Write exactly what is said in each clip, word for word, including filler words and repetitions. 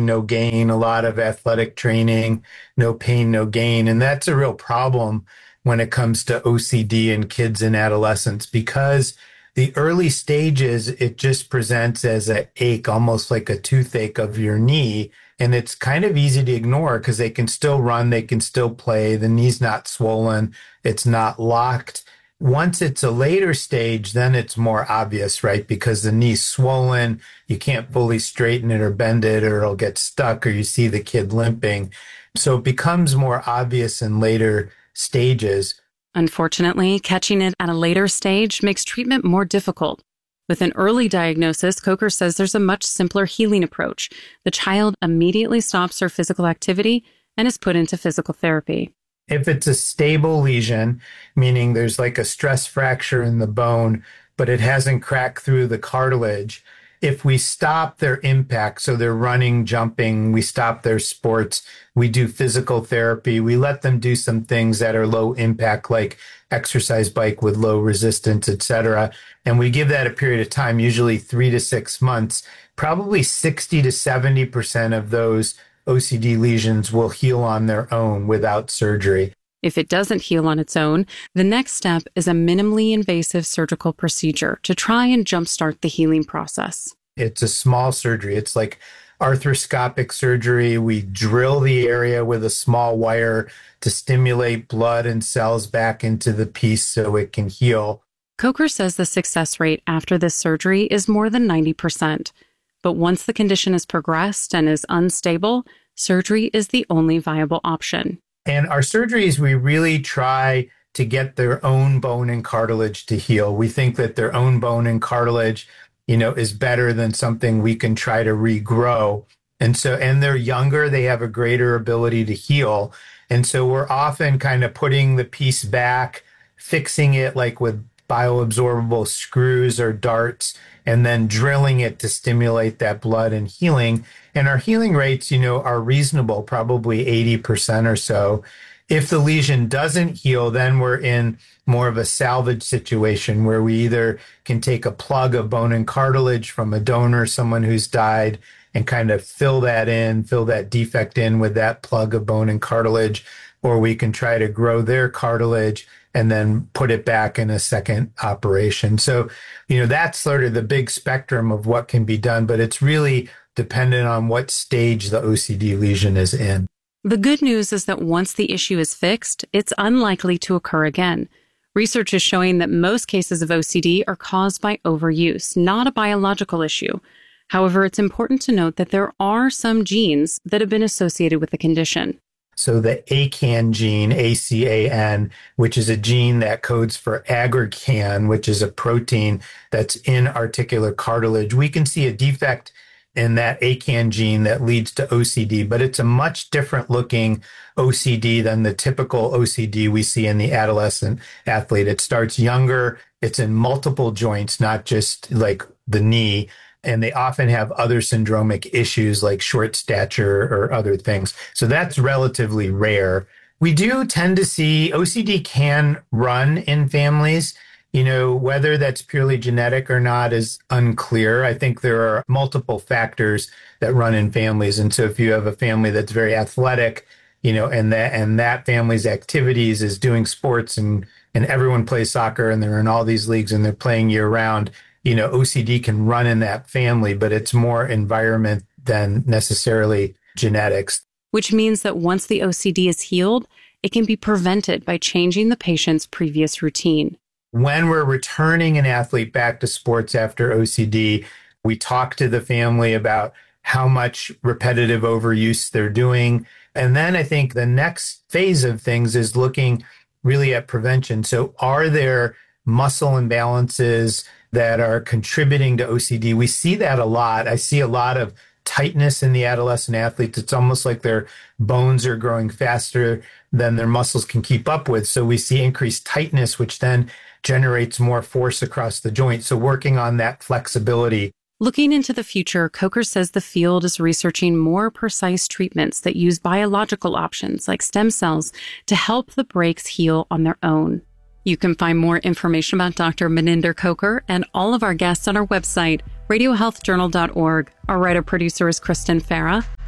no gain, a lot of athletic training, no pain, no gain. And that's a real problem when it comes to O C D in kids and adolescents, because the early stages, it just presents as an ache, almost like a toothache of your knee. And it's kind of easy to ignore because they can still run, they can still play. The knee's not swollen, it's not locked. Once it's a later stage, then it's more obvious, right? Because the knee's swollen, you can't fully straighten it or bend it, or it'll get stuck, or you see the kid limping. So it becomes more obvious in later stages. Unfortunately, catching it at a later stage makes treatment more difficult. With an early diagnosis, Coker says there's a much simpler healing approach. The child immediately stops their physical activity and is put into physical therapy. If it's a stable lesion, meaning there's like a stress fracture in the bone, but it hasn't cracked through the cartilage, if we stop their impact, so they're running, jumping, we stop their sports, we do physical therapy, we let them do some things that are low impact, like exercise bike with low resistance, et cetera. And we give that a period of time, usually three to six months, probably sixty to seventy percent of those O C D lesions will heal on their own without surgery. If it doesn't heal on its own, the next step is a minimally invasive surgical procedure to try and jumpstart the healing process. It's a small surgery. It's like arthroscopic surgery. We drill the area with a small wire to stimulate blood and cells back into the piece so it can heal. Coker says the success rate after this surgery is more than ninety percent. But once the condition has progressed and is unstable, surgery is the only viable option. And our surgeries, we really try to get their own bone and cartilage to heal. We think that their own bone and cartilage, you know, is better than something we can try to regrow. And so, and they're younger, they have a greater ability to heal. And so we're often kind of putting the piece back, fixing it like with bioabsorbable screws or darts, and then drilling it to stimulate that blood and healing. And our healing rates, you know, are reasonable, probably eighty percent or so. If the lesion doesn't heal, then we're in more of a salvage situation where we either can take a plug of bone and cartilage from a donor, someone who's died, and kind of fill that in, fill that defect in with that plug of bone and cartilage, or we can try to grow their cartilage and then put it back in a second operation. So, you know, that's sort of the big spectrum of what can be done, but it's really dependent on what stage the O C D lesion is in. The good news is that once the issue is fixed, it's unlikely to occur again. Research is showing that most cases of O C D are caused by overuse, not a biological issue. However, it's important to note that there are some genes that have been associated with the condition. So the A C A N gene, A C A N, which is a gene that codes for aggrecan, which is a protein that's in articular cartilage. We can see a defect in that A C A N gene that leads to O C D, but it's a much different looking O C D than the typical O C D we see in the adolescent athlete. It starts younger, it's in multiple joints, not just like the knee. And they often have other syndromic issues like short stature or other things. So that's relatively rare. We do tend to see O C D can run in families. You know, whether that's purely genetic or not is unclear. I think there are multiple factors that run in families. And so if you have a family that's very athletic, you know, and that and that family's activities is doing sports and, and everyone plays soccer and they're in all these leagues and they're playing year round, you know, O C D can run in that family, but it's more environment than necessarily genetics. Which means that once the O C D is healed, it can be prevented by changing the patient's previous routine. When we're returning an athlete back to sports after O C D, we talk to the family about how much repetitive overuse they're doing. And then I think the next phase of things is looking really at prevention. So are there muscle imbalances that are contributing to O C D? We see that a lot. I see a lot of tightness in the adolescent athletes. It's almost like their bones are growing faster than their muscles can keep up with. So we see increased tightness, which then generates more force across the joint. So working on that flexibility. Looking into the future, Coker says the field is researching more precise treatments that use biological options like stem cells to help the breaks heal on their own. You can find more information about Doctor Meninder Coker and all of our guests on our website, radio health journal dot org. Our writer-producer is Kristen Farah.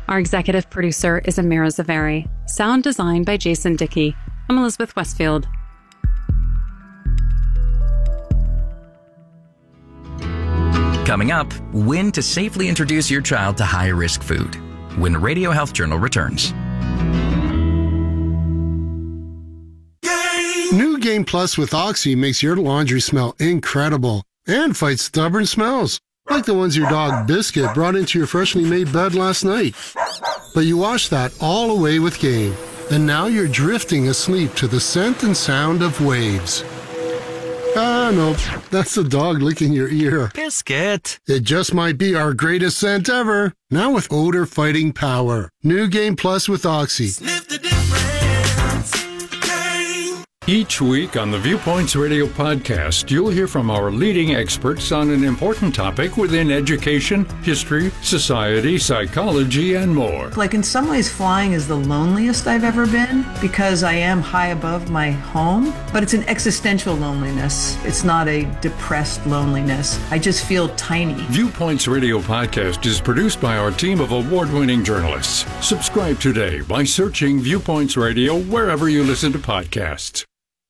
Our executive producer is Amira Zaveri. Sound designed by Jason Dickey. I'm Elizabeth Westfield. Coming up, when to safely introduce your child to high-risk food. When Radio Health Journal returns. New Game Plus with Oxy makes your laundry smell incredible and fights stubborn smells, like the ones your dog Biscuit brought into your freshly made bed last night. But you wash that all away with Game, and now you're drifting asleep to the scent and sound of waves. Ah, no, that's the dog licking your ear. Biscuit. It just might be our greatest scent ever. Now with odor-fighting power. New Game Plus with Oxy. Sniff the difference. Game. Each week on the Viewpoints Radio podcast, you'll hear from our leading experts on an important topic within education, history, society, psychology, and more. Like in some ways, flying is the loneliest I've ever been because I am high above my home, but it's an existential loneliness. It's not a depressed loneliness. I just feel tiny. Viewpoints Radio podcast is produced by our team of award-winning journalists. Subscribe today by searching Viewpoints Radio wherever you listen to podcasts.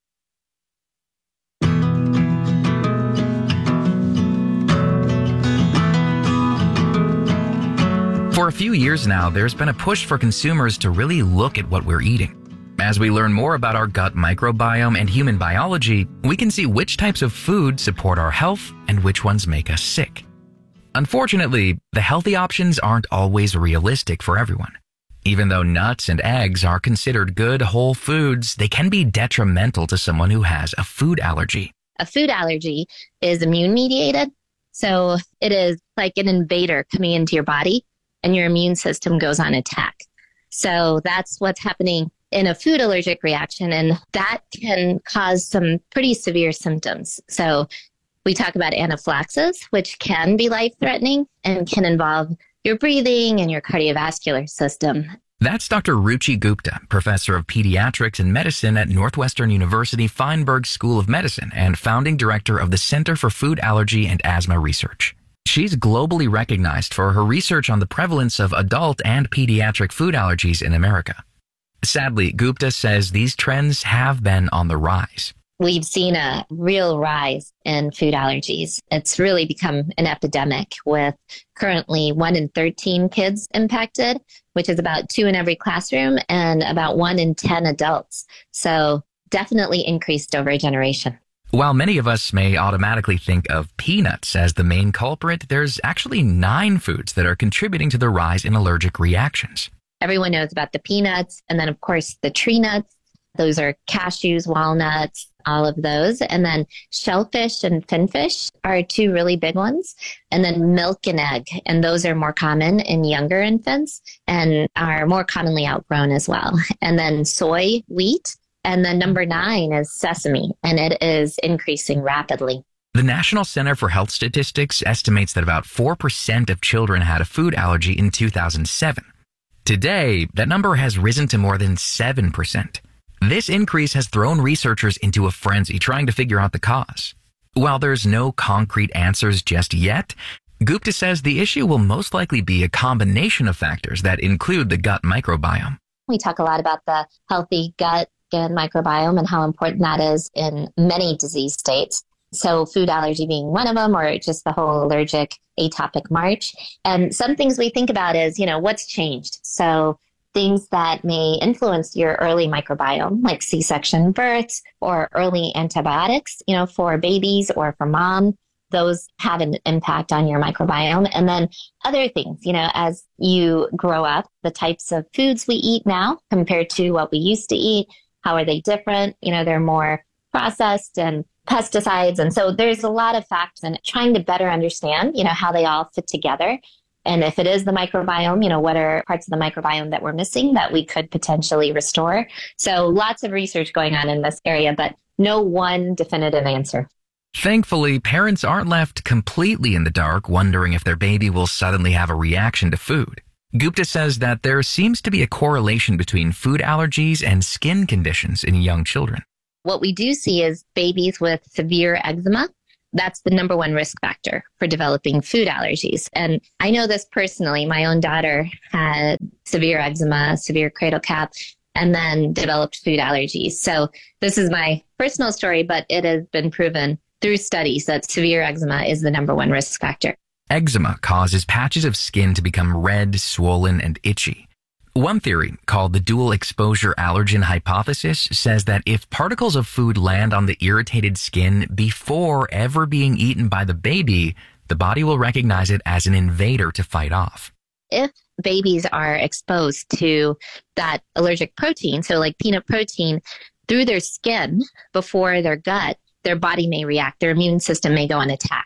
For a few years now, there's been a push for consumers to really look at what we're eating. As we learn more about our gut microbiome and human biology, we can see which types of food support our health and which ones make us sick. Unfortunately, the healthy options aren't always realistic for everyone. Even though nuts and eggs are considered good whole foods, they can be detrimental to someone who has a food allergy. A food allergy is immune mediated. So it is like an invader coming into your body and your immune system goes on attack. So that's what's happening in a food allergic reaction. And that can cause some pretty severe symptoms. So we talk about anaphylaxis, which can be life-threatening and can involve your breathing and your cardiovascular system. That's Doctor Ruchi Gupta, professor of pediatrics and medicine at Northwestern University Feinberg School of Medicine and founding director of the Center for Food Allergy and Asthma Research. She's globally recognized for her research on the prevalence of adult and pediatric food allergies in America. Sadly, Gupta says these trends have been on the rise. We've seen a real rise in food allergies. It's really become an epidemic with currently one in thirteen kids impacted, which is about two in every classroom and about one in ten adults. So definitely increased over a generation. While many of us may automatically think of peanuts as the main culprit, there's actually nine foods that are contributing to the rise in allergic reactions. Everyone knows about the peanuts, and then, of course, the tree nuts. Those are cashews, walnuts, all of those. And then shellfish and finfish are two really big ones. And then milk and egg. And those are more common in younger infants and are more commonly outgrown as well. And then soy, wheat. And then number nine is sesame, and it is increasing rapidly. The National Center for Health Statistics estimates that about four percent of children had a food allergy in two thousand seven. Today, that number has risen to more than seven percent. This increase has thrown researchers into a frenzy trying to figure out the cause. While there's no concrete answers just yet, Gupta says the issue will most likely be a combination of factors that include the gut microbiome. We talk a lot about the healthy gut and microbiome and how important that is in many disease states. So food allergy being one of them, or just the whole allergic atopic march. And some things we think about is, you know, what's changed? So things that may influence your early microbiome, like C-section births or early antibiotics, you know, for babies or for mom, those have an impact on your microbiome. And then other things, you know, as you grow up, the types of foods we eat now compared to what we used to eat, how are they different? You know, they're more processed and pesticides. And so there's a lot of factors and trying to better understand, you know, how they all fit together. And if it is the microbiome, you know, what are parts of the microbiome that we're missing that we could potentially restore? So lots of research going on in this area, but no one definitive answer. Thankfully, parents aren't left completely in the dark wondering if their baby will suddenly have a reaction to food. Gupta says that there seems to be a correlation between food allergies and skin conditions in young children. What we do see is babies with severe eczema. That's the number one risk factor for developing food allergies. And I know this personally. My own daughter had severe eczema, severe cradle cap, and then developed food allergies. So this is my personal story, but it has been proven through studies that severe eczema is the number one risk factor. Eczema causes patches of skin to become red, swollen, and itchy. One theory, called the dual exposure allergen hypothesis, says that if particles of food land on the irritated skin before ever being eaten by the baby, the body will recognize it as an invader to fight off. If babies are exposed to that allergic protein, so like peanut protein, through their skin before their gut, their body may react. Their immune system may go on attack.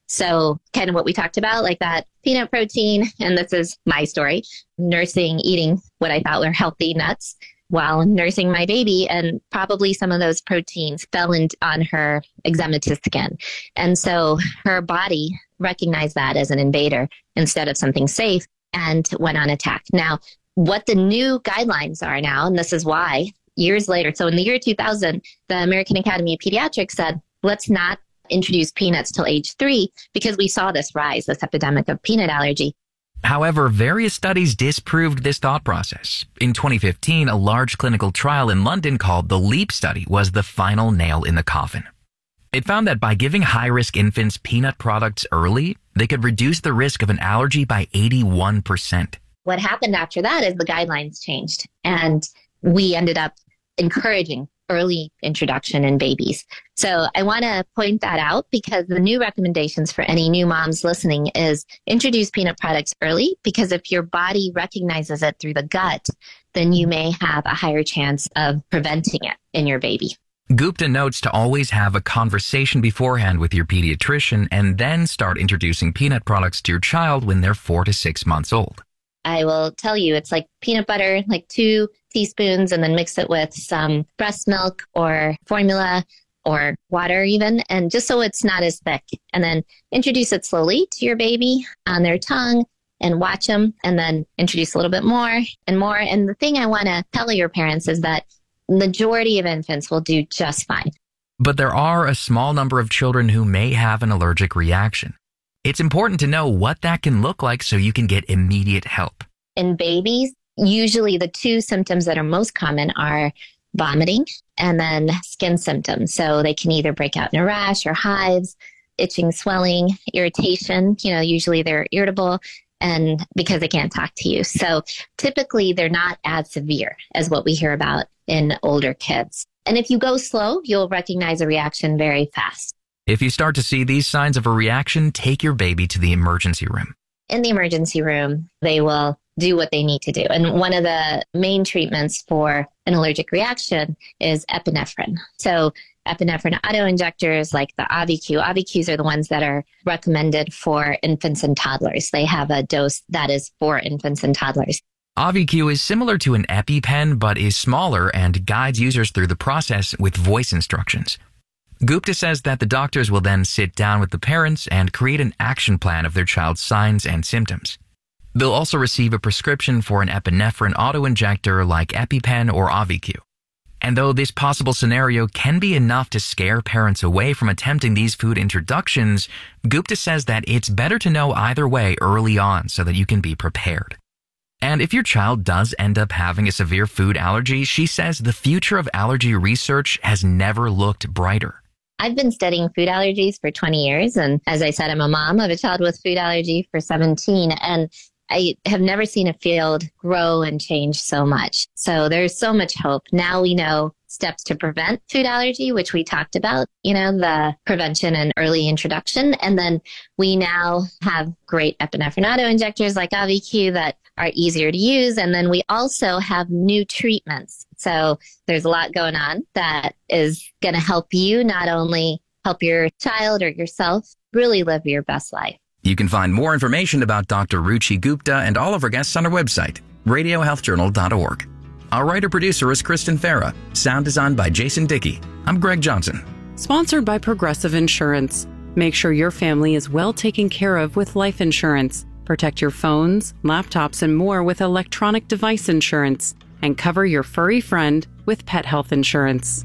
So kind of what we talked about, like that peanut protein, and this is my story, nursing, eating what I thought were healthy nuts while nursing my baby, and probably some of those proteins fell in, on her eczematous skin. And so her body recognized that as an invader instead of something safe and went on attack. Now, what the new guidelines are now, and this is why years later, so in the year two thousand, the American Academy of Pediatrics said, let's not introduce peanuts till age three, because we saw this rise, this epidemic of peanut allergy. However, various studies disproved this thought process. In twenty fifteen, a large clinical trial in London called the LEAP study was the final nail in the coffin. It found that by giving high-risk infants peanut products early, they could reduce the risk of an allergy by eighty-one percent. What happened after that is the guidelines changed, and we ended up encouraging early introduction in babies. So I want to point that out, because the new recommendations for any new moms listening is introduce peanut products early, because if your body recognizes it through the gut, then you may have a higher chance of preventing it in your baby. Gupta notes to always have a conversation beforehand with your pediatrician and then start introducing peanut products to your child when they're four to six months old. I will tell you, it's like peanut butter, like two teaspoons, and then mix it with some breast milk or formula or water even, and just so it's not as thick. And then introduce it slowly to your baby on their tongue and watch them, and then introduce a little bit more and more. And the thing I want to tell your parents is that majority of infants will do just fine. But there are a small number of children who may have an allergic reaction. It's important to know what that can look like so you can get immediate help. In babies, usually the two symptoms that are most common are vomiting and then skin symptoms. So they can either break out in a rash or hives, itching, swelling, irritation. You know, usually they're irritable and because they can't talk to you. So typically they're not as severe as what we hear about in older kids. And if you go slow, you'll recognize a reaction very fast. If you start to see these signs of a reaction, take your baby to the emergency room. In the emergency room, they will do what they need to do. And one of the main treatments for an allergic reaction is epinephrine. So epinephrine autoinjectors like the Auvi-Q. Auvi-Qs are the ones that are recommended for infants and toddlers. They have a dose that is for infants and toddlers. Auvi-Q is similar to an EpiPen, but is smaller and guides users through the process with voice instructions. Gupta says that the doctors will then sit down with the parents and create an action plan of their child's signs and symptoms. They'll also receive a prescription for an epinephrine autoinjector like EpiPen or Auvi-Q. And though this possible scenario can be enough to scare parents away from attempting these food introductions, Gupta says that it's better to know either way early on so that you can be prepared. And if your child does end up having a severe food allergy, she says the future of allergy research has never looked brighter. I've been studying food allergies for twenty years. And as I said, I'm a mom of a child with food allergy for seventeen. And I have never seen a field grow and change so much. So there's so much hope. Now we know steps to prevent food allergy, which we talked about, you know, the prevention and early introduction. And then we now have great epinephrine autoinjectors like Auvi-Q that are easier to use. And then we also have new treatments. So there's a lot going on that is going to help you not only help your child or yourself really live your best life. You can find more information about Doctor Ruchi Gupta and all of her guests on our website, radio health journal dot org. Our writer-producer is Kristen Farah. Sound designed by Jason Dickey. I'm Greg Johnson. Sponsored by Progressive Insurance. Make sure your family is well taken care of with life insurance. Protect your phones, laptops, and more with electronic device insurance. And cover your furry friend with pet health insurance.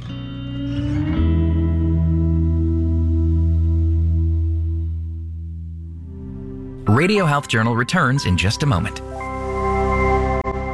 Radio Health Journal returns in just a moment.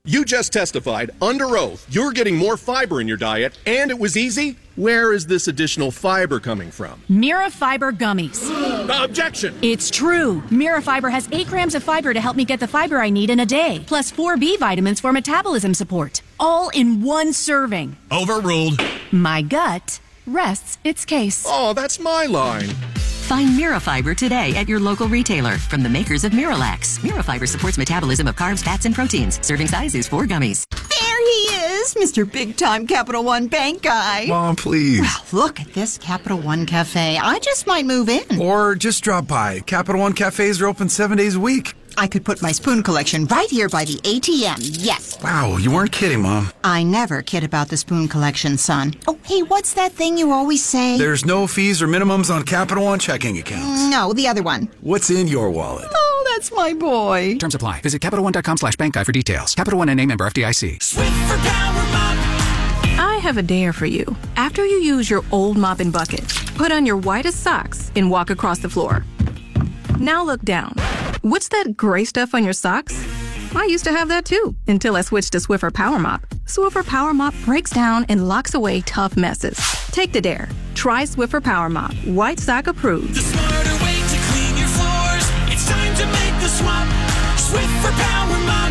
You just testified under oath you're getting more fiber in your diet, and it was easy. Where is this additional fiber coming from? Mira Fiber Gummies. Objection! It's true. Mira Fiber has eight grams of fiber to help me get the fiber I need in a day, plus four B vitamins for metabolism support. All in one serving. Overruled. My gut rests its case. Oh, that's my line. Find Mira Fiber today at your local retailer from the makers of Miralax. Mira Fiber supports metabolism of carbs, fats, and proteins. Serving size is four gummies. There he is, Mister Big Time Capital One Bank guy. Mom, please. Well, look at this Capital One Cafe. I just might move in. Or just drop by. Capital One cafes are open seven days a week. I could put my spoon collection right here by the A T M, yes. Wow, you weren't kidding, Mom. I never kid about the spoon collection, son. Oh, hey, what's that thing you always say? There's no fees or minimums on Capital One checking accounts. No, the other one. What's in your wallet? Oh, that's my boy. Terms apply. Visit CapitalOne.com slash bank guide for details. Capital One N A member F D I C. Swiffer Power Mop. I have a dare for you. After you use your old mop and bucket, put on your whitest socks and walk across the floor. Now look down. What's that gray stuff on your socks? I used to have that too, until I switched to Swiffer Power Mop. Swiffer Power Mop breaks down and locks away tough messes. Take the dare. Try Swiffer Power Mop. White sock approved. The smarter way to clean your floors. It's time to make the swap. Swiffer Power Mop.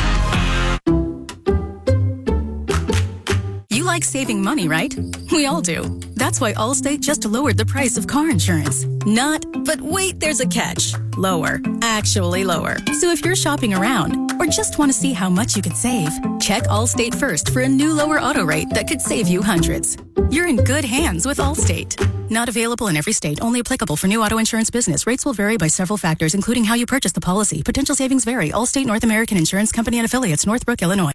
You like saving money, right? We all do. That's why Allstate just lowered the price of car insurance. Not, but wait, there's a catch. Lower. Actually lower. So if you're shopping around or just want to see how much you could save, check Allstate first for a new lower auto rate that could save you hundreds. You're in good hands with Allstate. Not available in every state. Only applicable for new auto insurance business. Rates will vary by several factors, including how you purchase the policy. Potential savings vary. Allstate North American Insurance Company and Affiliates, Northbrook, Illinois.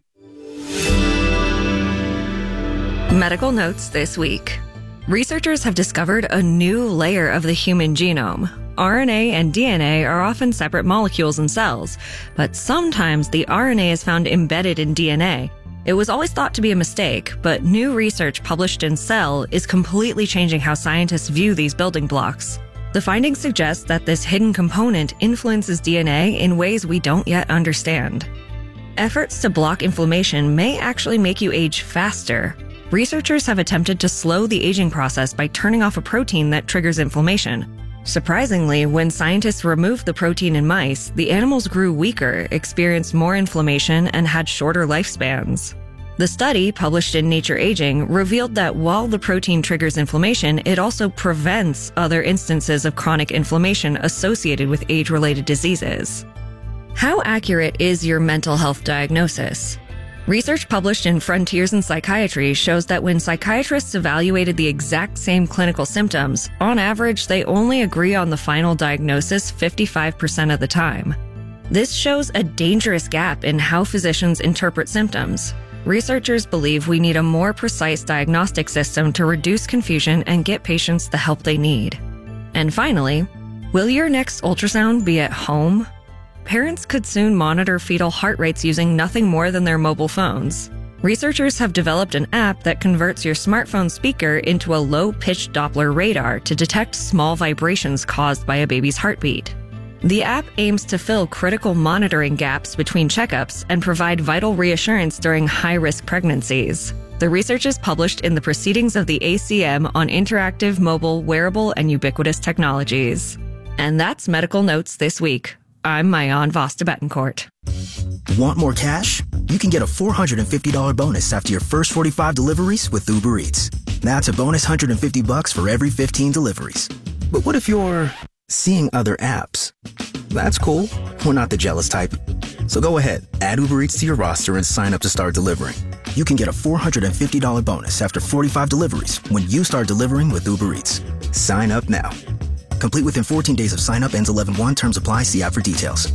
Medical notes this week. Researchers have discovered a new layer of the human genome. R N A and D N A are often separate molecules in cells, but sometimes the R N A is found embedded in D N A. It was always thought to be a mistake, but new research published in Cell is completely changing how scientists view these building blocks. The findings suggest that this hidden component influences D N A in ways we don't yet understand. Efforts to block inflammation may actually make you age faster. Researchers have attempted to slow the aging process by turning off a protein that triggers inflammation. Surprisingly, when scientists removed the protein in mice, the animals grew weaker, experienced more inflammation, and had shorter lifespans. The study, published in Nature Aging, revealed that while the protein triggers inflammation, it also prevents other instances of chronic inflammation associated with age-related diseases. How accurate is your mental health diagnosis? Research published in Frontiers in Psychiatry shows that when psychiatrists evaluated the exact same clinical symptoms, on average, they only agree on the final diagnosis fifty-five percent of the time. This shows a dangerous gap in how physicians interpret symptoms. Researchers believe we need a more precise diagnostic system to reduce confusion and get patients the help they need. And finally, will your next ultrasound be at home? Parents could soon monitor fetal heart rates using nothing more than their mobile phones. Researchers have developed an app that converts your smartphone speaker into a low-pitched Doppler radar to detect small vibrations caused by a baby's heartbeat. The app aims to fill critical monitoring gaps between checkups and provide vital reassurance during high-risk pregnancies. The research is published in the Proceedings of the A C M on Interactive, Mobile, Wearable, and Ubiquitous Technologies. And that's Medical Notes this week. I'm Mayan Vasta Betancourt. Want more cash? You can get a four hundred fifty dollars bonus after your first forty-five deliveries with Uber Eats. That's a bonus one hundred fifty bucks for every fifteen deliveries. But what if you're seeing other apps? That's cool. We're not the jealous type. So go ahead, add Uber Eats to your roster and sign up to start delivering. You can get a four hundred fifty dollars bonus after forty-five deliveries when you start delivering with Uber Eats. Sign up now. Complete within fourteen days of sign up, ends eleven one. Terms apply. See app for details.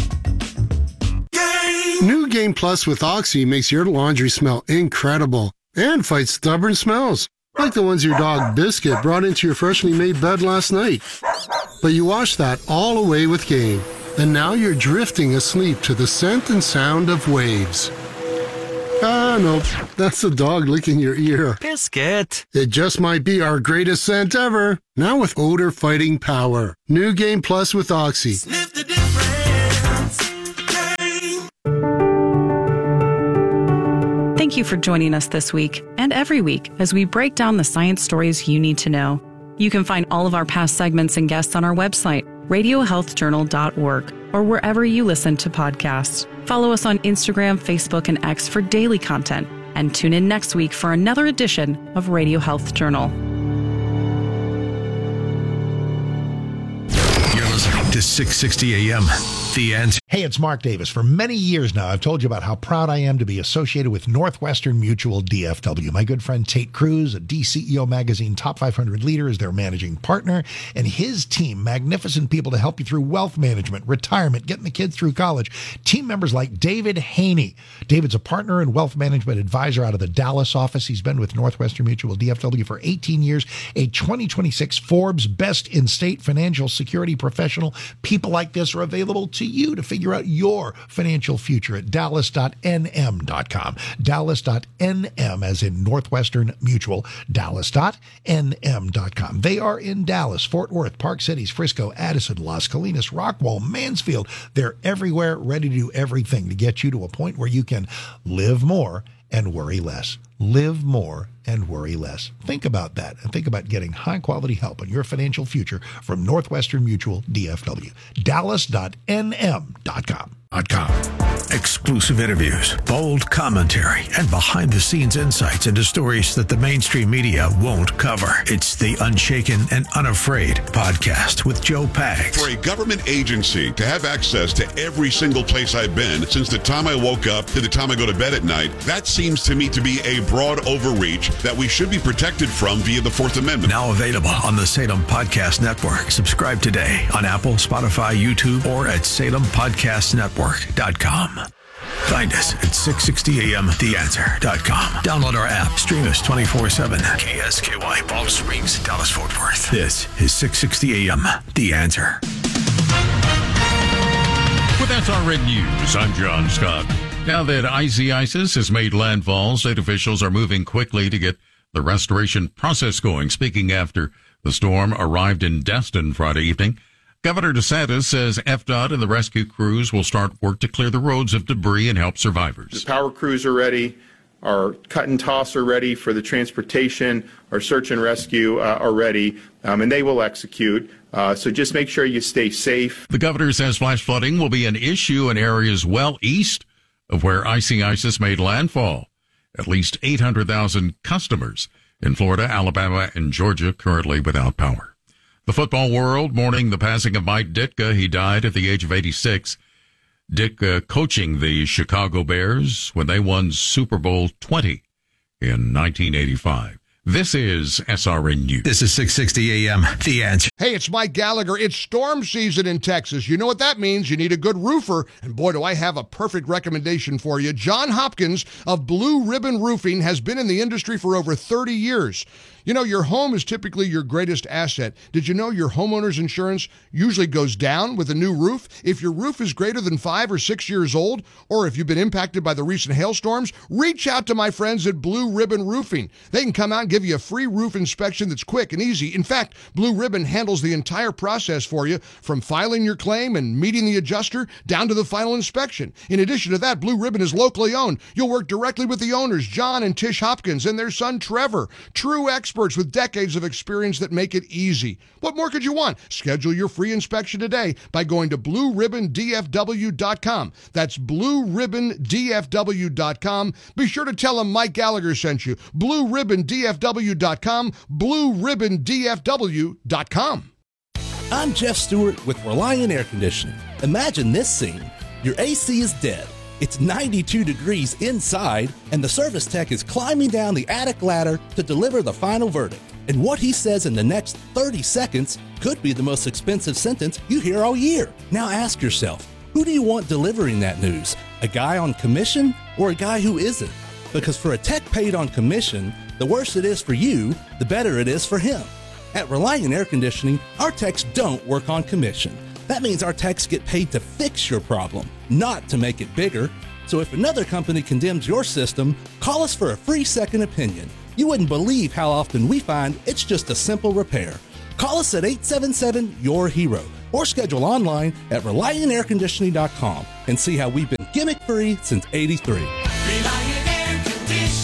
New Game Plus with Oxy makes your laundry smell incredible and fights stubborn smells, like the ones your dog Biscuit brought into your freshly made bed last night. But you washed that all away with Game, and now you're drifting asleep to the scent and sound of waves. Ah, no, that's the dog licking your ear. Biscuit. It just might be our greatest scent ever. Now with odor fighting power. New Game Plus with Oxy. Sniff the difference. Game. Thank you for joining us this week and every week as we break down the science stories you need to know. You can find all of our past segments and guests on our website, radio health journal dot org, or wherever you listen to podcasts. Follow us on Instagram, Facebook, and X for daily content, and tune in next week for another edition of Radio Health Journal. You're listening to six sixty A M, The Answer. Hey, it's Mark Davis. For many years now, I've told you about how proud I am to be associated with Northwestern Mutual D F W. My good friend Tate Cruz, a D C E O Magazine Top five hundred leader, is their managing partner, and his team, magnificent people to help you through wealth management, retirement, getting the kids through college. Team members like David Haney. David's a partner and wealth management advisor out of the Dallas office. He's been with Northwestern Mutual D F W for eighteen years, a twenty twenty-six Forbes Best in State Financial Security Professional. People like this are available to you to figure out your financial future at dallas dot n m dot com. dallas dot n m as in Northwestern Mutual, dallas dot n m dot com. They are in Dallas, Fort Worth, Park Cities, Frisco, Addison, Las Colinas, Rockwall, Mansfield. They're everywhere, ready to do everything to get you to a point where you can live more and worry less. Live more and worry less. Think about that, and think about getting high-quality help on your financial future from Northwestern Mutual D F W. dallas dot n m dot com. Exclusive interviews, bold commentary, and behind-the-scenes insights into stories that the mainstream media won't cover. It's the Unshaken and Unafraid podcast with Joe Pags. For a government agency to have access to every single place I've been since the time I woke up to the time I go to bed at night, that seems to me to be a broad overreach that we should be protected from via the Fourth Amendment. Now available on the Salem Podcast Network. Subscribe today on Apple, Spotify, YouTube, or at salem podcast network dot com. Find us at six sixty A M the answer dot com. Download our app. Stream us twenty-four seven. K S K Y, Palm Springs, Dallas, Fort Worth. This is six sixty A M The Answer. With S R N News, I'm John Scott. Now that icy ISIS has made landfall, state officials are moving quickly to get the restoration process going. Speaking after the storm arrived in Destin Friday evening, Governor DeSantis says F D O T and the rescue crews will start work to clear the roads of debris and help survivors. The power crews are ready. Our cut and toss are ready for the transportation. Our search and rescue uh, are ready, um, and they will execute. Uh, so just make sure you stay safe. The governor says flash flooding will be an issue in areas well east of where icy ISIS made landfall. At least eight hundred thousand customers in Florida, Alabama, and Georgia currently without power. The football world mourning the passing of Mike Ditka. He died at the age of eighty-six. Ditka coaching the Chicago Bears when they won Super Bowl twenty in nineteen eighty-five. This is S R N News. This is six sixty A M The Answer. Hey, it's Mike Gallagher. It's storm season in Texas. You know what that means. You need a good roofer. And boy, do I have a perfect recommendation for you. John Hopkins of Blue Ribbon Roofing has been in the industry for over thirty years. You know, your home is typically your greatest asset. Did you know your homeowner's insurance usually goes down with a new roof? If your roof is greater than five or six years old, or if you've been impacted by the recent hailstorms, reach out to my friends at Blue Ribbon Roofing. They can come out and give you a free roof inspection that's quick and easy. In fact, Blue Ribbon handles the entire process for you, from filing your claim and meeting the adjuster down to the final inspection. In addition to that, Blue Ribbon is locally owned. You'll work directly with the owners, John and Tish Hopkins, and their son, Trevor. True experts with decades of experience that make it easy. What more could you want? Schedule your free inspection today by going to blue ribbon d f w dot com. That's blue ribbon d f w dot com. Be sure to tell them Mike Gallagher sent you. blue ribbon d f w dot com. blue ribbon d f w dot com. I'm Jeff Stewart with Reliant Air Conditioning. Imagine this scene. Your A C is dead. It's ninety-two degrees inside, and the service tech is climbing down the attic ladder to deliver the final verdict. And what he says in the next thirty seconds could be the most expensive sentence you hear all year. Now ask yourself, who do you want delivering that news? A guy on commission or a guy who isn't? Because for a tech paid on commission, the worse it is for you, the better it is for him. At Reliant Air Conditioning, our techs don't work on commission. That means our techs get paid to fix your problem, not to make it bigger. So if another company condemns your system, call us for a free second opinion. You wouldn't believe how often we find it's just a simple repair. Call us at eight seven seven, Y O U R HERO or schedule online at reliant air conditioning dot com and see how we've been gimmick-free since eighty-three. Reliant Air Conditioning.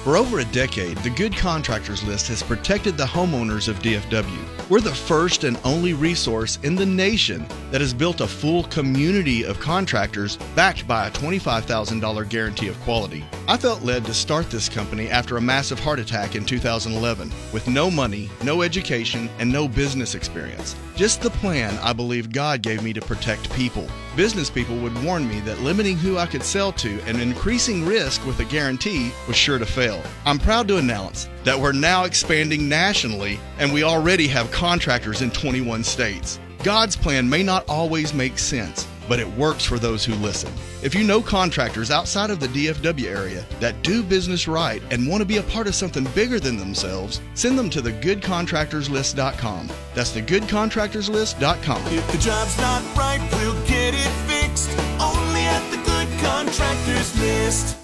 For over a decade, the Good Contractors List has protected the homeowners of D F W. We're the first and only resource in the nation that has built a full community of contractors backed by a twenty-five thousand dollars guarantee of quality. I felt led to start this company after a massive heart attack in two thousand eleven with no money, no education, and no business experience. Just the plan I believe God gave me to protect people. Business people would warn me that limiting who I could sell to and increasing risk with a guarantee was sure to fail. I'm proud to announce that we're now expanding nationally, and we already have contractors in twenty-one states. God's plan may not always make sense, but it works for those who listen. If you know contractors outside of the D F W area that do business right and want to be a part of something bigger than themselves, send them to the good contractors list dot com. That's the good contractors list dot com. If the job's not right, we'll get it fixed. Only at the Good Contractors List.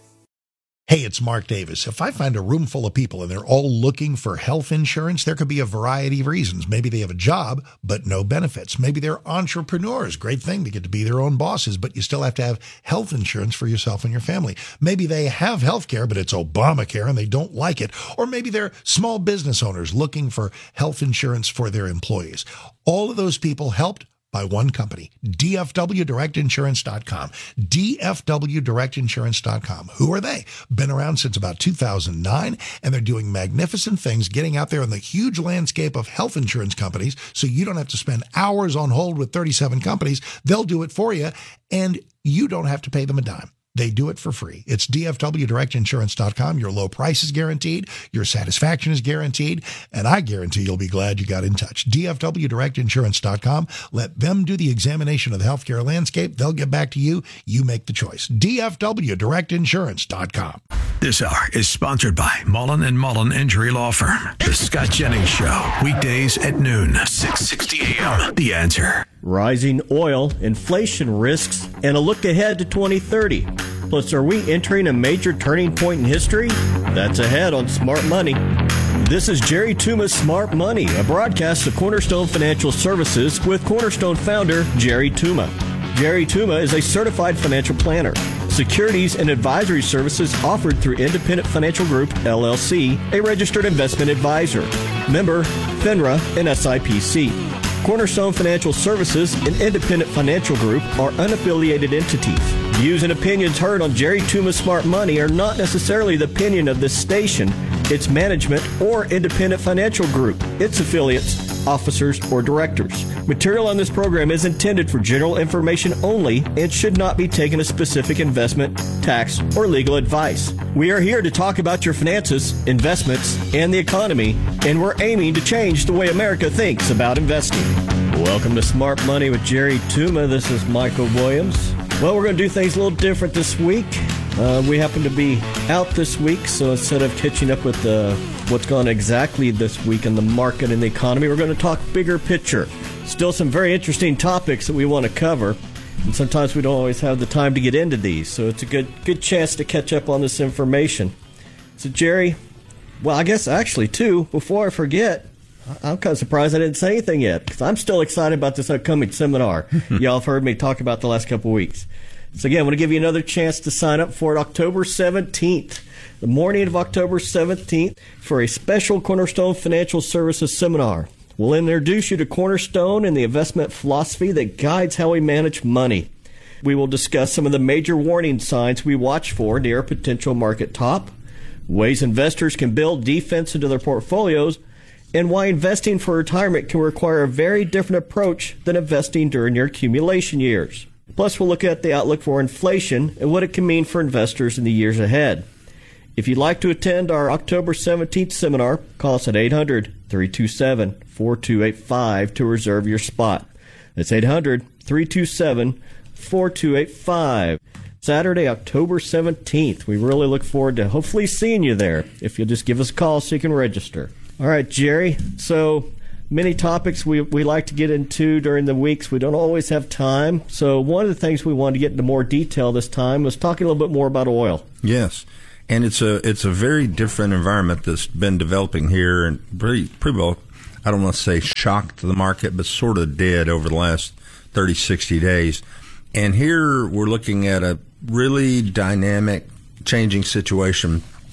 Hey, it's Mark Davis. If I find a room full of people and they're all looking for health insurance, there could be a variety of reasons. Maybe they have a job, but no benefits. Maybe they're entrepreneurs. Great thing to get to be their own bosses, but you still have to have health insurance for yourself and your family. Maybe they have health care, but it's Obamacare and they don't like it. Or maybe they're small business owners looking for health insurance for their employees. All of those people helped by one company, D F W Direct Insurance dot com. D F W Direct Insurance dot com. Who are they? Been around since about two thousand nine, and they're doing magnificent things, getting out there in the huge landscape of health insurance companies, so you don't have to spend hours on hold with thirty-seven companies. They'll do it for you, and you don't have to pay them a dime. They do it for free. It's D F W Direct Insurance dot com. Your low price is guaranteed. Your satisfaction is guaranteed. And I guarantee you'll be glad you got in touch. D F W Direct Insurance dot com. Let them do the examination of the healthcare landscape. They'll get back to you. You make the choice. D F W Direct Insurance dot com. This hour is sponsored by Mullen and Mullen Injury Law Firm. The Scott Jennings Show. Weekdays at noon, six sixty a.m. The Answer. Rising oil, inflation risks, and a look ahead to twenty thirty. Plus, are we entering a major turning point in history? That's ahead on Smart Money. This is Jerry Tuma's Smart Money, a broadcast of Cornerstone Financial Services with Cornerstone founder Jerry Tuma. Jerry Tuma is a certified financial planner. Securities and advisory services offered through Independent Financial Group, L L C, a registered investment advisor. Member, FINRA and S I P C. Cornerstone Financial Services and Independent Financial Group are unaffiliated entities. Views and opinions heard on Jerry Tuma's Smart Money are not necessarily the opinion of this station, its management, or Independent Financial Group, its affiliates, officers, or directors. Material on this program is intended for general information only and should not be taken as specific investment, tax, or legal advice. We are here to talk about your finances, investments, and the economy, and we're aiming to change the way America thinks about investing. Welcome to Smart Money with Jerry Tuma. This is Michael Williams. Well, we're going to do things a little different this week. Uh, we happen to be out this week, so instead of catching up with uh, what's gone exactly this week in the market and the economy, we're going to talk bigger picture. Still some very interesting topics that we want to cover, and sometimes we don't always have the time to get into these, so it's a good good chance to catch up on this information. So, Jerry, well, I guess actually, too, before I forget, I'm kind of surprised I didn't say anything yet, because I'm still excited about this upcoming seminar y'all have heard me talk about the last couple of weeks. So again, I want to give you another chance to sign up for it October seventeenth, the morning of October seventeenth, for a special Cornerstone Financial Services seminar. We'll introduce you to Cornerstone and the investment philosophy that guides how we manage money. We will discuss some of the major warning signs we watch for near a potential market top, ways investors can build defense into their portfolios, and why investing for retirement can require a very different approach than investing during your accumulation years. Plus, we'll look at the outlook for inflation and what it can mean for investors in the years ahead. If you'd like to attend our October seventeenth seminar, call us at eight hundred, three two seven, four two eight five to reserve your spot. That's eight hundred, three two seven, four two eight five. Saturday, October seventeenth. We really look forward to hopefully seeing you there. If you'll just give us a call so you can register. All right, Jerry. So many topics we, we like to get into during the weeks. We don't always have time. So one of the things we wanted to get into more detail this time was talking a little bit more about oil. Yes. And it's a it's a very different environment that's been developing here, and pretty, pretty well, I don't want to say shocked the market, but sort of did over the last thirty, sixty days. And here we're looking at a really dynamic, changing situation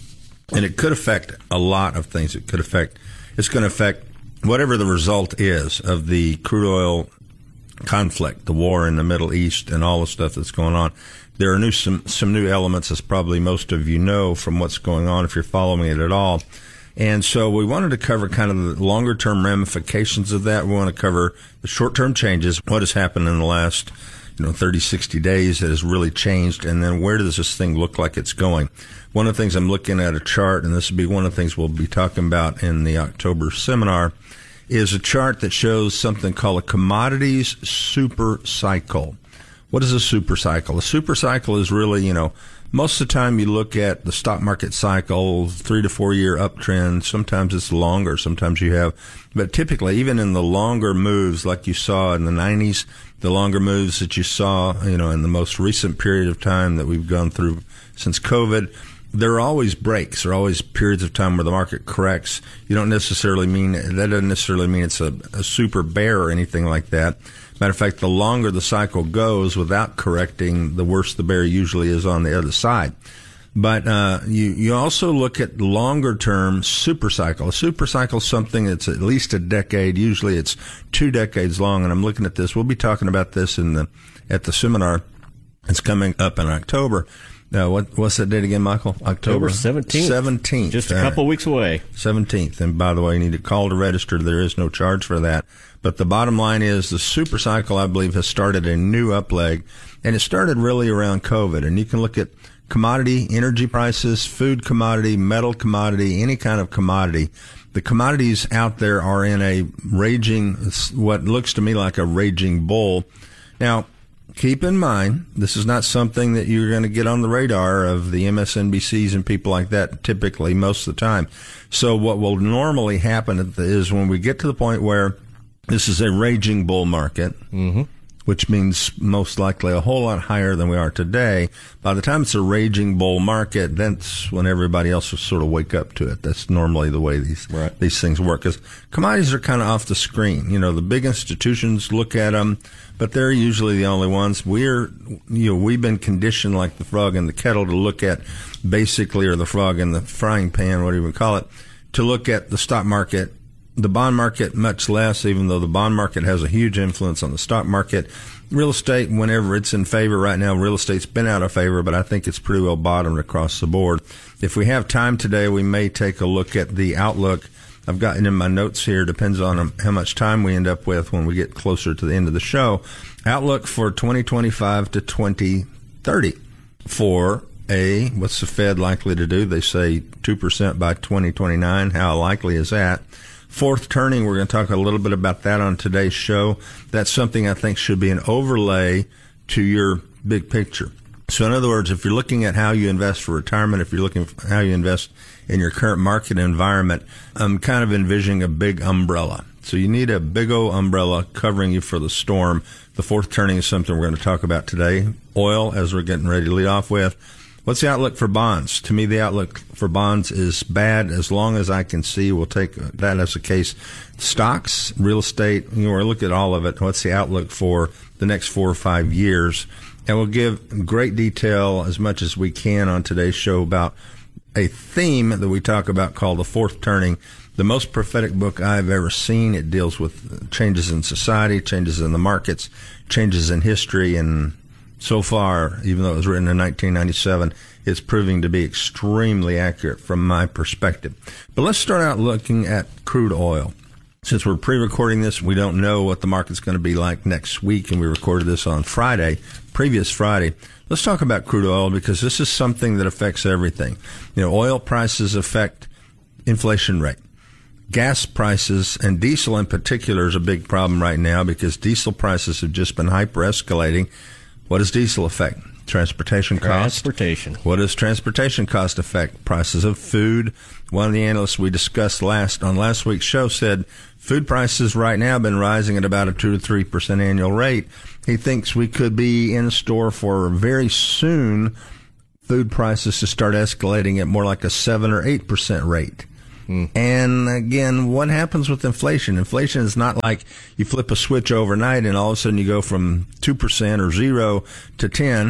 And it could affect a lot of things. It could affect, it's going to affect whatever the result is of the crude oil conflict, the war in the Middle East and all the stuff that's going on. There are new some, some new elements, as probably most of you know from what's going on if you're following it at all. And so we wanted to cover kind of the longer-term ramifications of that. We want to cover the short-term changes, what has happened in the last, you know, thirty, sixty days that has really changed, and then where does this thing look like it's going? One of the things I'm looking at a chart, and this will be one of the things we'll be talking about in the October seminar, is a chart that shows something called a commodities super cycle. What is a super cycle? A super cycle is really, you know, most of the time you look at the stock market cycle, three to four year uptrend. Sometimes it's longer. Sometimes you have, but typically even in the longer moves like you saw in the nineties, the longer moves that you saw, you know, in the most recent period of time that we've gone through since COVID, there are always breaks. There are always periods of time where the market corrects. You don't necessarily mean, that doesn't necessarily mean it's a, a super bear or anything like that. Matter of fact, the longer the cycle goes without correcting, the worse the bear usually is on the other side. But uh, you, you also look at longer-term super cycle. A super cycle is something that's at least a decade. Usually it's two decades long, and I'm looking at this. We'll be talking about this in the at the seminar. It's coming up in October. Uh, what, what's that date again, Michael? October seventeenth. seventeenth. Just a couple weeks away. seventeenth. And by the way, you need to call to register. There is no charge for that. But the bottom line is the super cycle, I believe, has started a new up leg. And it started really around COVID. And you can look at commodity, energy prices, food commodity, metal commodity, any kind of commodity. The commodities out there are in a raging, what looks to me like a raging bull. Now, keep in mind, this is not something that you're going to get on the radar of the M S N B Cs and people like that typically most of the time. So what will normally happen is when we get to the point where this is a raging bull market, mm-hmm. which means most likely a whole lot higher than we are today. By the time it's a raging bull market, that's when everybody else will sort of wake up to it. That's normally the way these right. these things work. Because commodities are kind of off the screen. You know, the big institutions look at them, but they're usually the only ones. We're, you know, we've been conditioned like the frog in the kettle to look at basically, or the frog in the frying pan, whatever you call it, to look at the stock market. The bond market, much less, even though the bond market has a huge influence on the stock market. Real estate, whenever it's in favor right now, real estate's been out of favor, but I think it's pretty well bottomed across the board. If we have time today, we may take a look at the outlook. I've gotten in my notes here, depends on how much time we end up with when we get closer to the end of the show. Outlook for twenty twenty-five to twenty thirty for a, what's the Fed likely to do? They say two percent by twenty twenty-nine. How likely is that? Fourth turning, we're going to talk a little bit about that on today's show. That's something I think should be an overlay to your big picture. So in other words, if you're looking at how you invest for retirement, if you're looking at how you invest in your current market environment, I'm kind of envisioning a big umbrella. So you need a big old umbrella covering you for the storm. The fourth turning is something we're going to talk about today. Oil, as we're getting ready to lead off with. What's the outlook for bonds? To me, the outlook for bonds is bad as long as I can see. We'll take that as a case. Stocks, real estate, you know, we'll look at all of it. What's the outlook for the next four or five years? And we'll give great detail as much as we can on today's show about a theme that we talk about called The Fourth Turning. The most prophetic book I've ever seen. It deals with changes in society, changes in the markets, changes in history, and so far, even though it was written in nineteen ninety-seven, it's proving to be extremely accurate from my perspective. But let's start out looking at crude oil. Since we're pre-recording this, we don't know what the market's going to be like next week, and we recorded this on Friday, previous Friday. Let's talk about crude oil because this is something that affects everything. You know, oil prices affect inflation rate. Gas prices, and diesel in particular, is a big problem right now because diesel prices have just been hyper-escalating. What does diesel affect? Transportation cost. Transportation. What does transportation cost affect? Prices of food. One of the analysts we discussed last on last week's show said food prices right now have been rising at about a two to three percent annual rate. He thinks we could be in store for very soon food prices to start escalating at more like a seven or eight percent rate. And again, what happens with inflation? Inflation is not like you flip a switch overnight and all of a sudden you go from two percent or zero to ten.